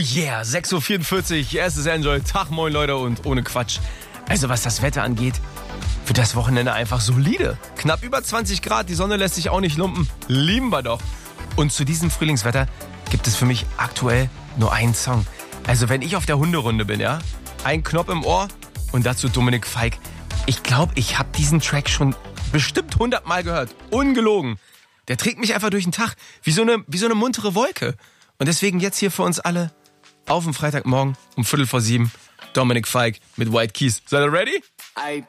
yeah, 6.44 Uhr, erstes Enjoy. Tag, moin Leute und ohne Quatsch. Also was das Wetter angeht, für das Wochenende einfach solide. Knapp über 20 Grad, die Sonne lässt sich auch nicht lumpen. Lieben wir doch. Und zu diesem Frühlingswetter gibt es für mich aktuell nur einen Song. Also wenn ich auf der Hunderunde bin, ja, ein Knopf im Ohr und dazu Dominik Feick. Ich glaube, ich habe diesen Track schon bestimmt 100 Mal gehört. Ungelogen. Der trägt mich einfach durch den Tag wie so eine muntere Wolke. Und deswegen jetzt hier für uns alle auf dem Freitagmorgen um 6:45 Dominik Feick mit White Keys. Seid ihr ready? I